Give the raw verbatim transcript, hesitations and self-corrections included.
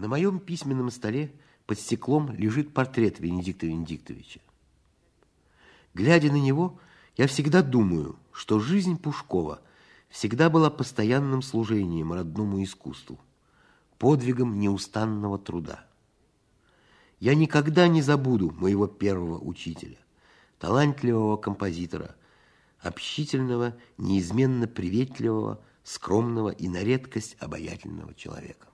На моем письменном столе под стеклом лежит портрет Венедикта Венедиктовича. Глядя на него, я всегда думаю, что жизнь Пушкова всегда была постоянным служением родному искусству, подвигом неустанного труда. Я никогда не забуду моего первого учителя, талантливого композитора, общительного, неизменно приветливого, скромного и на редкость обаятельного человека.